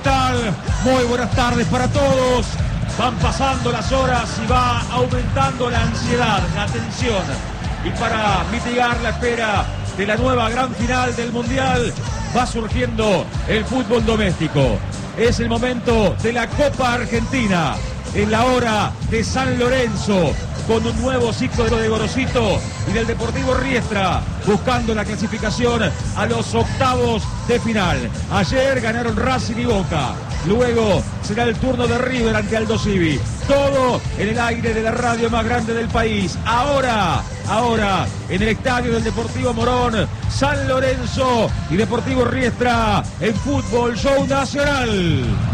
tal? Muy buenas tardes para todos. Van pasando las horas y va aumentando la ansiedad, la tensión. Y para mitigar la espera de la nueva gran final del Mundial, va surgiendo el fútbol doméstico. Es el momento de la Copa Argentina, en la hora de San Lorenzo, con un nuevo ciclo de Gorosito y del Deportivo Riestra, buscando la clasificación a los octavos de final. Ayer ganaron Racing y Boca. Luego será el turno de River ante Aldo Civi. Todo en el aire de la radio más grande del país. Ahora, en el estadio del Deportivo Morón, San Lorenzo y Deportivo Riestra en Fútbol Show Nacional.